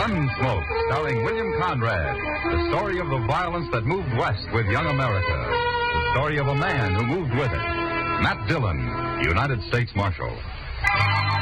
Gunsmoke, starring William Conrad. The story of the violence that moved west with young America. The story of a man who moved with it. Matt Dillon, United States Marshal.